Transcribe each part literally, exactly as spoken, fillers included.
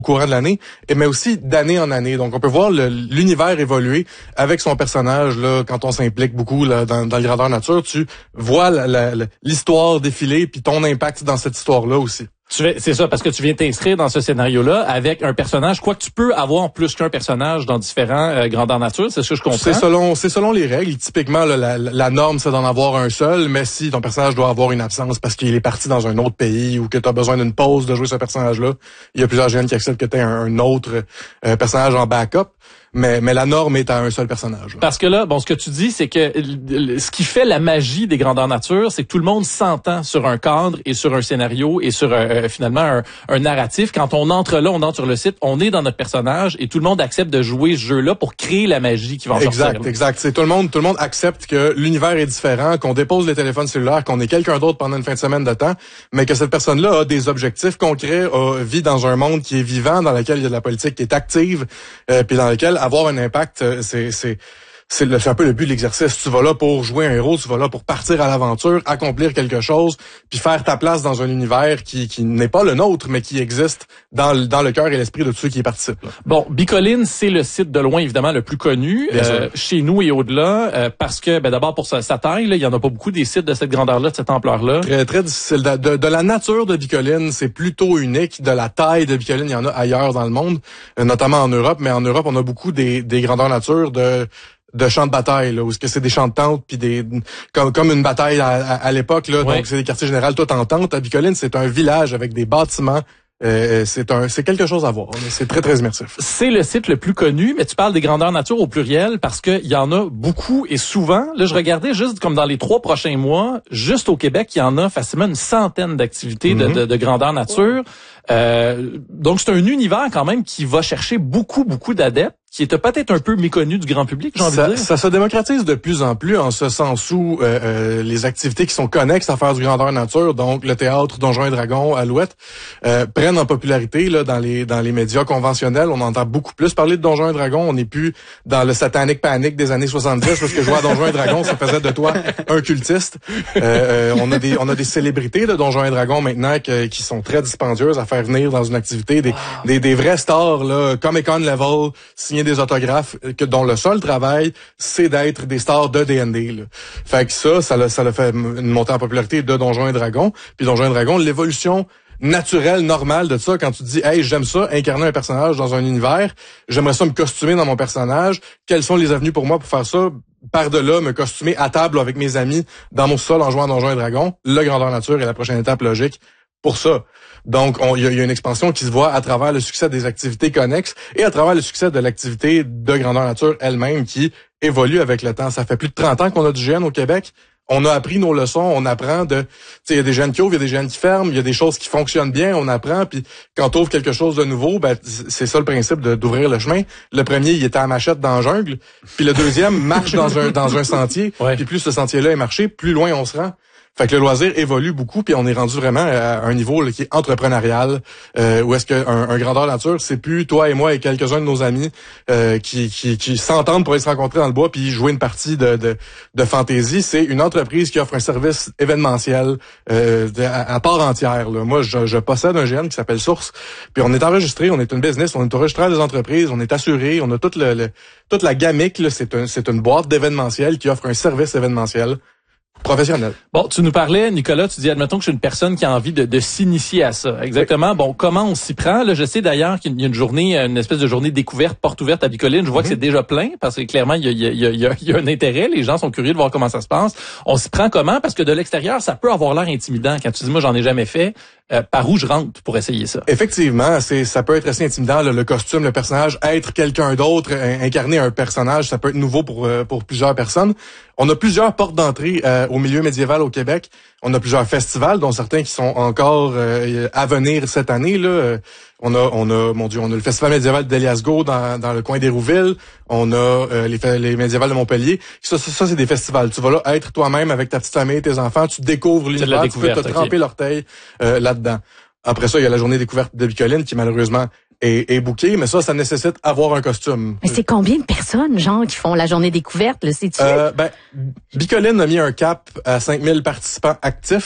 au courant de l'année, mais aussi d'année en année. Donc, on peut voir le, l'univers évoluer avec son personnage. Là, quand on s'implique beaucoup là, dans, dans le grandeur nature, tu vois la, la, l'histoire défiler, puis ton impact dans cette histoire-là aussi. Tu veux, c'est ça, parce que tu viens t'inscrire dans ce scénario-là avec un personnage, quoi que tu peux avoir plus qu'un personnage dans différents euh, grandeurs nature, c'est ce que je comprends. C'est selon, c'est selon les règles. Typiquement, là, la, la norme, c'est d'en avoir un seul, mais si ton personnage doit avoir une absence parce qu'il est parti dans un autre pays ou que tu as besoin d'une pause de jouer ce personnage-là, il y a plusieurs G N qui acceptent que tu aies un, un autre euh, personnage en backup. Mais, mais la norme est à un seul personnage. Là. Parce que là, bon, ce que tu dis, c'est que ce qui fait la magie des grandeurs nature, c'est que tout le monde s'entend sur un cadre et sur un scénario et sur euh, finalement un, un narratif. Quand on entre là, on entre sur le site, on est dans notre personnage et tout le monde accepte de jouer ce jeu-là pour créer la magie qui va en exact, sortir. Exact, exact. C'est tout le monde, tout le monde accepte que l'univers est différent, qu'on dépose les téléphones cellulaires, qu'on est quelqu'un d'autre pendant une fin de semaine de temps, mais que cette personne-là a des objectifs concrets, a, vit dans un monde qui est vivant, dans lequel il y a de la politique qui est active, euh, puis dans lequel avoir un impact, c'est c'est c'est, le, c'est un peu le but de l'exercice. Tu vas là pour jouer un héros, tu vas là pour partir à l'aventure, accomplir quelque chose, puis faire ta place dans un univers qui qui n'est pas le nôtre, mais qui existe dans le, dans le cœur et l'esprit de tous ceux qui y participent. Là. Bon, Bicoline, c'est le site de loin évidemment le plus connu euh, chez nous et au-delà, euh, parce que ben d'abord pour sa, sa taille, là, il y en a pas beaucoup des sites de cette grandeur-là, de cette ampleur-là. Très très difficile. De, de, de la nature de Bicoline, c'est plutôt unique. De la taille de Bicoline, il y en a ailleurs dans le monde, euh, notamment en Europe, mais en Europe, on a beaucoup des des grandeurs nature de de champs de bataille, là, où est-ce que c'est des champs de tente, puis des comme comme une bataille à, à, à l'époque, là, ouais. Donc c'est des quartiers généraux tout en tente. À Bicoline, c'est un village avec des bâtiments. Euh, c'est un, c'est quelque chose à voir. C'est très très immersif. C'est le site le plus connu, mais tu parles des grandeurs nature au pluriel parce que il y en a beaucoup et souvent. Là, je regardais juste comme dans les trois prochains mois, juste au Québec, il y en a facilement une centaine d'activités mm-hmm. de, de, de grandeur nature. Euh, donc c'est un univers quand même qui va chercher beaucoup beaucoup d'adeptes, qui était peut-être un peu méconnu du grand public, j'ai envie ça, de dire. Ça se démocratise de plus en plus en ce sens où euh, euh, les activités qui sont connexes à faire du grandeur nature, donc le théâtre, Donjons et Dragons, Alouette, euh, prennent en popularité là dans les dans les médias conventionnels. On entend beaucoup plus parler de Donjons et Dragons. On n'est plus dans le satanic panic des années soixante-dix parce que jouer à Donjons et Dragons, ça faisait de toi un cultiste. Euh, on a des on a des célébrités de Donjons et Dragons maintenant que, qui sont très dispendieuses à faire venir dans une activité, des wow. des, des vrais stars là, Comic-Con level, signer des autographes, que dont le seul travail, c'est d'être des stars de D and D. Là. Fait que ça, ça l'a, ça l'a fait une montée en popularité de Donjons et Dragons. Puis Donjons et Dragons, l'évolution naturelle, normale de ça, quand tu dis « Hey, j'aime ça, incarner un personnage dans un univers, j'aimerais ça me costumer dans mon personnage, quelles sont les avenues pour moi pour faire ça? » Par-delà, me costumer à table avec mes amis dans mon sol en jouant à Donjons et Dragons, le grandeur nature est la prochaine étape logique pour ça. Donc, il y, y a une expansion qui se voit à travers le succès des activités connexes et à travers le succès de l'activité de grandeur nature elle-même qui évolue avec le temps. Ça fait plus de trente ans qu'on a du G N au Québec. On a appris nos leçons, on apprend de... Tu sais, il y a des G N qui ouvrent, il y a des G N qui ferment, il y a des choses qui fonctionnent bien, on apprend, puis quand tu ouvres quelque chose de nouveau, ben c'est ça le principe de, d'ouvrir le chemin. Le premier, il était à machette dans la jungle, puis le deuxième marche dans un dans un sentier, ouais. Puis plus ce sentier-là est marché, plus loin on se rend. Fait que le loisir évolue beaucoup, puis on est rendu vraiment à un niveau là, qui est entrepreneurial, euh, où est-ce qu'un un grandeur nature, c'est plus toi et moi et quelques-uns de nos amis euh, qui, qui, qui s'entendent pour aller se rencontrer dans le bois puis jouer une partie de, de, de fantaisie. C'est une entreprise qui offre un service événementiel euh, de, à, à part entière. Là. Moi, je, je possède un G N qui s'appelle Source, puis on est enregistré, on est une business, on est enregistré à des entreprises, on est assuré, on a toute, le, le, toute la gamique. Là, c'est, un, c'est une boîte d'événementiel qui offre un service événementiel professionnel. Bon, tu nous parlais, Nicolas, tu dis, admettons que je suis une personne qui a envie de, de s'initier à ça. Exactement. Oui. Bon, comment on s'y prend? Là, je sais d'ailleurs qu'il y a une journée, une espèce de journée découverte, porte ouverte à Bicoline. Je vois mm-hmm. que c'est déjà plein parce que clairement, il y a, il y, a, il y, a, il y a un intérêt. Les gens sont curieux de voir comment ça se passe. On s'y prend comment? Parce que de l'extérieur, ça peut avoir l'air intimidant. Quand tu dis, moi, j'en ai jamais fait. Euh, par où je rentre pour essayer ça? Effectivement, c'est ça peut être assez intimidant, là, le costume, le personnage, être quelqu'un d'autre, incarner un personnage, ça peut être nouveau pour euh, pour plusieurs personnes. On a plusieurs portes d'entrée euh, au milieu médiéval au Québec. On a plusieurs festivals, dont certains qui sont encore euh, à venir cette année. Là, on a, on a, mon Dieu, on a le festival médiéval d'Eliasgo dans dans le coin d'Hérouville. On a euh, les, les médiévals de Montpellier. Ça, ça, ça, c'est des festivals. Tu vas là être toi-même avec ta petite famille, tes enfants. Tu découvres l'univers, tu peux te tremper okay. l'orteil euh, là-dedans. Après ça, il y a la journée découverte de Bicoline qui malheureusement est, est bookée, mais ça, ça nécessite avoir un costume. Mais c'est combien de personnes, genre, qui font la journée découverte, là, sais-tu? Euh, ben, Bicoline a mis un cap à cinq mille participants actifs.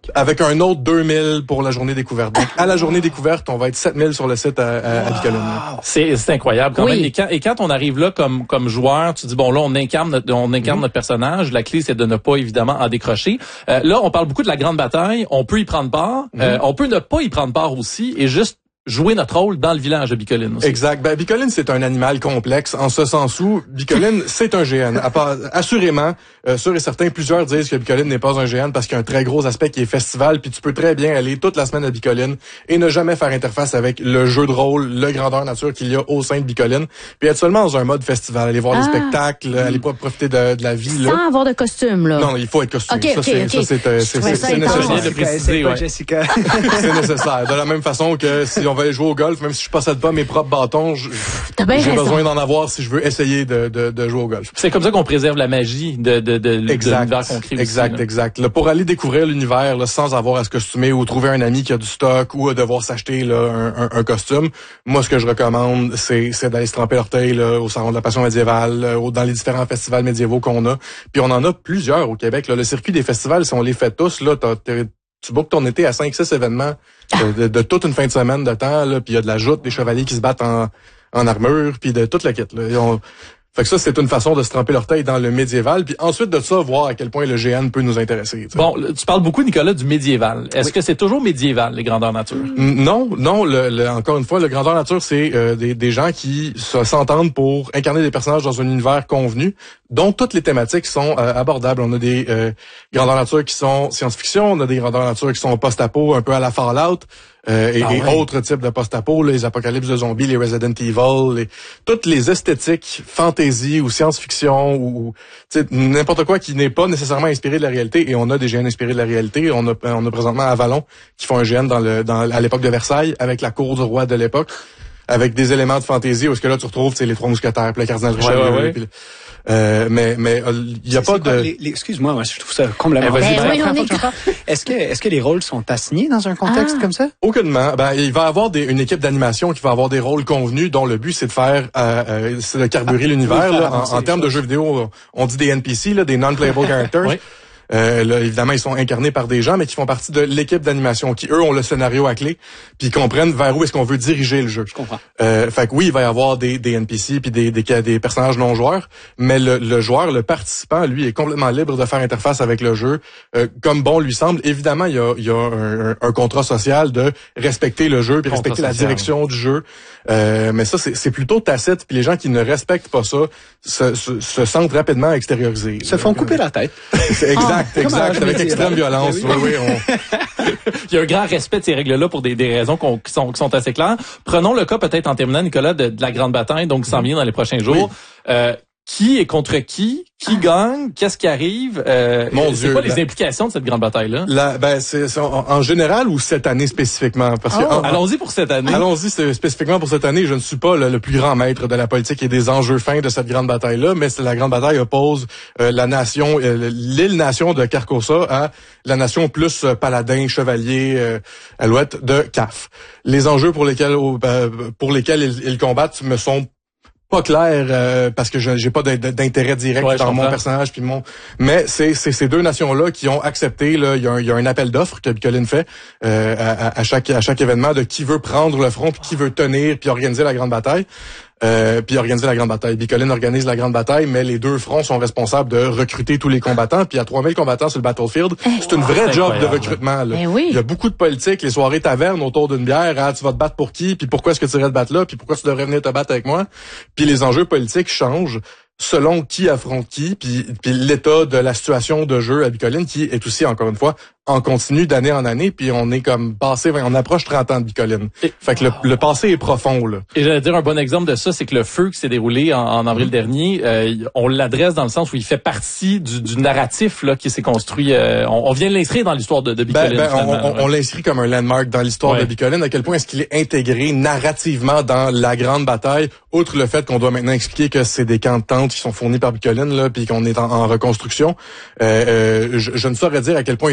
Avec un autre deux mille pour la journée découverte. Donc, à la journée découverte, on va être sept mille sur le site à, à, à Bicoline. C'est, c'est incroyable quand oui. même. Et quand, et quand on arrive là comme, comme joueur, tu dis, bon, là, on incarne notre, on incarne mmh. notre personnage. La clé, c'est de ne pas, évidemment, en décrocher. Euh, là, on parle beaucoup de la grande bataille. On peut y prendre part. Mmh. Euh, on peut ne pas y prendre part aussi et juste jouer notre rôle dans le village de Bicoline aussi. Exact. Ben, Bicoline, c'est un animal complexe en ce sens où Bicoline, c'est un G N. À part, assurément, euh, sûr et certain, plusieurs disent que Bicoline n'est pas un G N parce qu'il y a un très gros aspect qui est festival, puis tu peux très bien aller toute la semaine à Bicoline et ne jamais faire interface avec le jeu de rôle, le grandeur nature qu'il y a au sein de Bicoline, puis être seulement dans un mode festival, aller voir ah. les spectacles, aller pas profiter de, de la vie. Sans là. avoir de costume, là. Non, il faut être costume. Okay, ça, okay, c'est, okay. ça, c'est, euh, c'est, c'est, c'est nécessaire. De préciser, ouais. Jessica. C'est nécessaire. De la même façon que si on va aller jouer au golf, même si je possède pas mes propres bâtons, je, j'ai raison. besoin d'en avoir si je veux essayer de, de, de jouer au golf. C'est comme ça qu'on préserve la magie de, de, de, exact, de l'univers qu'on crée exact, aussi, exact. Là, pour aller découvrir l'univers là, sans avoir à se costumer ou trouver un ami qui a du stock ou à devoir s'acheter là, un, un, un costume, moi ce que je recommande, c'est, c'est d'aller se tremper l'orteil là, au Salon de la Passion médiévale, là, dans les différents festivals médiévaux qu'on a. Puis on en a plusieurs au Québec. Là. Le circuit des festivals, si on les fait tous, là, t'as, t'as, tu bookes ton été à cinq six événements de, de, de toute une fin de semaine de temps, là, puis il y a de la joute, des chevaliers qui se battent en, en armure, puis de toute la kit. Là. On, fait que ça, c'est une façon de se tremper l'orteil dans le médiéval, puis ensuite de ça, voir à quel point le G N peut nous intéresser. T'sais. Bon, tu parles beaucoup, Nicolas, du médiéval. Est-ce oui. que c'est toujours médiéval, les grandeurs nature? Non, non. Le, le, encore une fois, le grandeur nature, c'est euh, des, des gens qui se, s'entendent pour incarner des personnages dans un univers convenu, dont toutes les thématiques sont euh, abordables. On a des euh, grandeurs nature qui sont science-fiction, on a des grandeurs nature qui sont post-apo, un peu à la Fallout. Euh, et, ah ouais. et autres types de post-apo, les apocalypses de zombies, les Resident Evil, les, toutes les esthétiques fantasy ou science-fiction ou n'importe quoi qui n'est pas nécessairement inspiré de la réalité. Et on a des G N inspirés de la réalité. On a, on a présentement Avalon qui font un G N dans le, dans, à l'époque de Versailles avec la cour du roi de l'époque, avec des éléments de fantasy où est-ce que là tu retrouves les trois mousquetaires, puis le cardinal Richelieu. Ouais, ouais, ouais. Puis, euh, mais mais il y a c'est, pas c'est de. Les, les, excuse-moi, moi, je trouve ça complètement. Eh, ben, oui, on est... Est-ce que est-ce que les rôles sont assignés dans un contexte ah. comme ça? Aucunement. Ben il va y avoir des, une équipe d'animation qui va avoir des rôles convenus dont le but c'est de faire euh, euh, c'est de carburer ah, l'univers. Oui, là, en en termes de jeux vidéo, on dit des N P C là, des non-playable characters. Oui. Euh, là, évidemment, ils sont incarnés par des gens, mais qui font partie de l'équipe d'animation, qui, eux, ont le scénario à clé, puis ils comprennent vers où est-ce qu'on veut diriger le jeu. Je comprends. Euh, fait que oui, il va y avoir des, des N P C puis des, des, des personnages non-joueurs, mais le, le joueur, le participant, lui, est complètement libre de faire interface avec le jeu, euh, comme bon lui semble. Évidemment, il y a, il y a un, un contrat social de respecter le jeu, puis respecter social. La direction du jeu. Euh, mais ça, c'est, c'est plutôt tacite, puis les gens qui ne respectent pas ça se, se, se sentent rapidement extériorisés. Se font couper la tête. C'est exact. Exact, avec extrême violence. Oui, oui, on... Il y a un grand respect de ces règles-là pour des, des raisons qu'on, qui, sont, qui sont assez claires. Prenons le cas peut-être en terminant, Nicolas, de, de la grande bataille, donc qui s'en vient dans les prochains jours. Oui. Euh, qui est contre qui? Qui gagne? Qu'est-ce qui arrive? Euh, Mon c'est Dieu, quoi les la... implications de cette grande bataille-là? La, ben, c'est, c'est en, en général ou cette année spécifiquement? Parce que, oh, en, allons-y pour cette année. Allons-y spécifiquement pour cette année. Je ne suis pas le, le plus grand maître de la politique et des enjeux fins de cette grande bataille-là, mais la grande bataille oppose euh, la nation, euh, l'île-nation de Carcosa à la nation plus euh, paladin, chevalier, euh, alouette de C A F. Les enjeux pour lesquels, euh, pour lesquels ils, ils combattent me sont pas clair euh, parce que je, j'ai pas d'intérêt direct ouais, dans mon personnage puis mon mais c'est c'est ces deux nations là qui ont accepté là il y a un, il y a un appel d'offres que Bicoline fait euh, à, à chaque à chaque événement de qui veut prendre le front puis qui veut tenir puis organiser la grande bataille. Euh, puis organiser la grande bataille. Bicoline organise la grande bataille, mais les deux fronts sont responsables de recruter tous les combattants. Puis il y a trois mille combattants sur le battlefield. C'est une vraie job de recrutement. Là. Oui. Il y a beaucoup de politique, les soirées tavernes autour d'une bière. Ah, tu vas te battre pour qui? Puis pourquoi est-ce que tu irais te battre là? Puis pourquoi tu devrais venir te battre avec moi? Puis les enjeux politiques changent selon qui affronte qui, puis, puis l'état de la situation de jeu à Bicoline qui est aussi, encore une fois, en continu d'année en année, puis on est comme passé, on approche trente ans de Bicoline. Et, fait que le, le passé est profond, là. Et j'allais dire un bon exemple de ça, c'est que le feu qui s'est déroulé en, en avril mmh. dernier, euh, on l'adresse dans le sens où il fait partie du, du narratif là qui s'est construit. Euh, on, on vient de l'inscrire dans l'histoire de, de Bicoline. Ben, ben, on, on, on l'inscrit comme un landmark dans l'histoire ouais. de Bicoline. À quel point est-ce qu'il est intégré narrativement dans la grande bataille, outre le fait qu'on doit maintenant expliquer que c'est des camps de tente qui sont fournis par Bicoline, là, puis qu'on est en, en reconstruction. Euh, euh, je, je ne saurais dire à quel point ils l'ont narrativement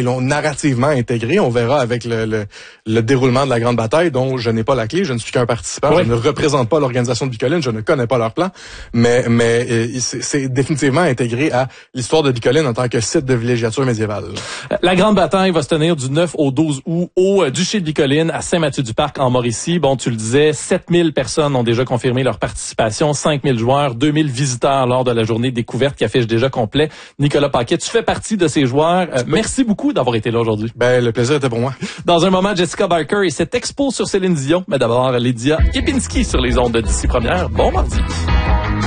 déclarativement intégré. On verra avec le, le, le déroulement de la grande bataille, dont je n'ai pas la clé. Je ne suis qu'un participant. Oui. Je ne représente pas l'organisation de Bicoline. Je ne connais pas leur plan. Mais, mais c'est, c'est définitivement intégré à l'histoire de Bicoline en tant que site de villégiature médiévale. La grande bataille va se tenir du neuf au douze août au Duché de Bicoline à Saint-Mathieu-du-Parc en Mauricie. Bon, tu le disais, sept mille personnes ont déjà confirmé leur participation, cinq mille joueurs, deux mille visiteurs lors de la journée découverte qui affiche déjà complet. Nicolas Paquet, tu fais partie de ces joueurs. Euh, merci beaucoup d'avoir été là aujourd'hui. Ben, le plaisir était pour moi. Dans un moment, Jessica Barker et cette expo sur Céline Dion. Mais d'abord, Lydia Kepinski sur les ondes de d'ici Première. Bon mardi.